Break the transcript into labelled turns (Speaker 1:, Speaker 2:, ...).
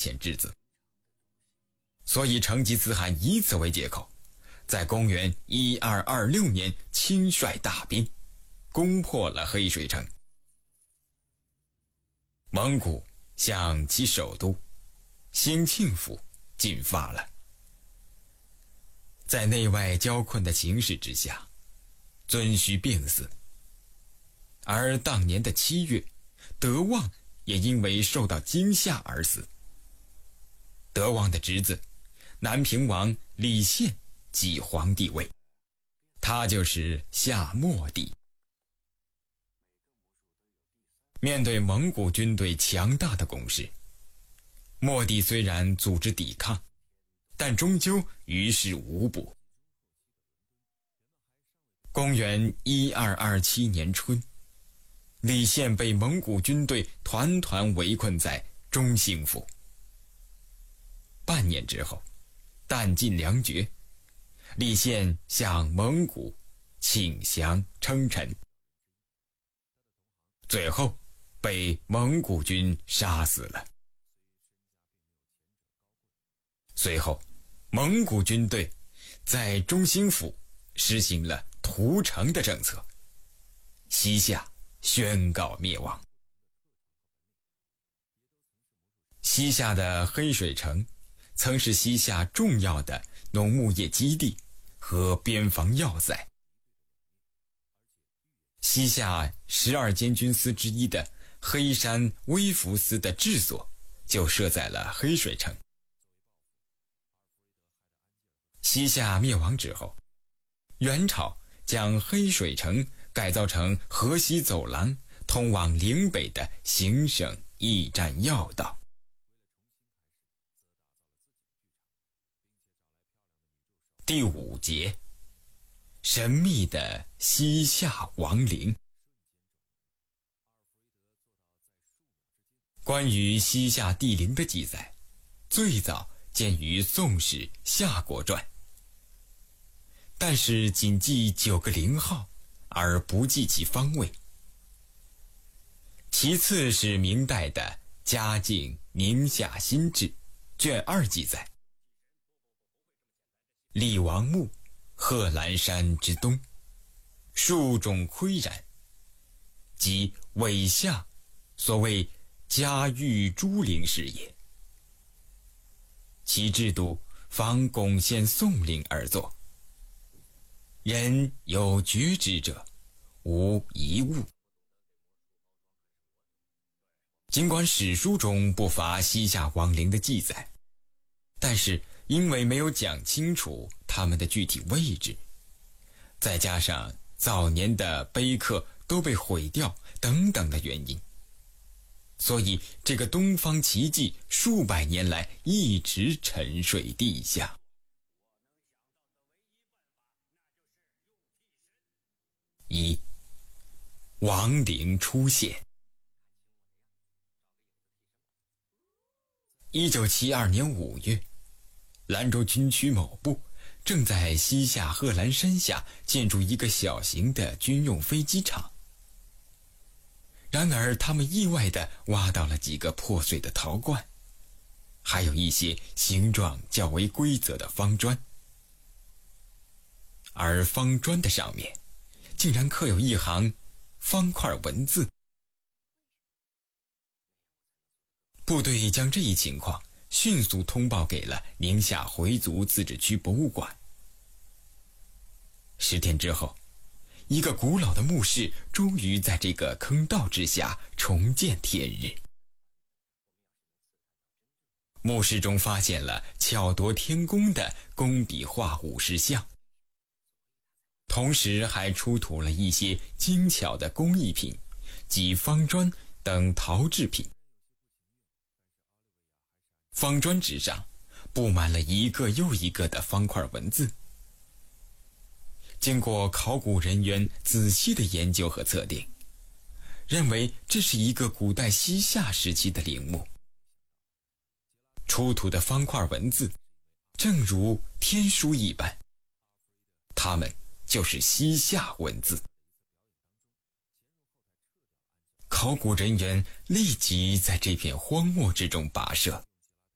Speaker 1: 遣之子。所以成吉思汗以此为借口，在公元1226年亲率大兵攻破了黑水城。蒙古向其首都兴庆府进发了。在内外交困的形势之下，尊须病死。而当年的7月，德旺也因为受到惊吓而死。德旺的侄子南平王李宪即皇帝位，他就是夏末帝。面对蒙古军队强大的攻势，末帝虽然组织抵抗，但终究于事无补。公元1227年春，李宪被蒙古军队团团围困在中兴府。半年之后，弹尽粮绝，李宪向蒙古请降称臣，最后被蒙古军杀死了。随后，蒙古军队在中兴府实行了屠城的政策，西夏宣告灭亡。西夏的黑水城曾是西夏重要的农牧业基地和边防要塞。西夏12监军司之一的黑山微服司的治所就设在了黑水城。西夏灭亡之后，元朝将黑水城改造成河西走廊，通往岭北的行省驿站要道。第5节，神秘的西夏王陵。关于西夏帝陵的记载，最早见于《宋史·夏国传》，但是仅记9个陵号，而不记其方位。其次是明代的《嘉靖宁夏新志》卷2记载，厉王墓，贺兰山之东，树种岿然，即尾夏所谓嘉峪诸陵是也。其制度仿巩县宋陵而作，人有觉之者，无一物。尽管史书中不乏西夏王陵的记载，但是因为没有讲清楚他们的具体位置，再加上早年的碑刻都被毁掉等等的原因，所以这个东方奇迹数百年来一直沉睡地下。1. 王陵出现。1972年5月，兰州军区某部正在西夏贺兰山下建筑一个小型的军用飞机场。然而他们意外地挖到了几个破碎的陶罐，还有一些形状较为规则的方砖，而方砖的上面竟然刻有一行方块文字。部队将这一情况迅速通报给了宁夏回族自治区博物馆。10天之后，一个古老的墓室终于在这个坑道之下重见天日。墓室中发现了巧夺天工的工笔画武士像，同时还出土了一些精巧的工艺品及方砖等陶制品。方砖纸上布满了一个又一个的方块文字。经过考古人员仔细的研究和测定，认为这是一个古代西夏时期的陵墓。出土的方块文字正如天书一般，它们就是西夏文字。考古人员立即在这片荒漠之中跋涉，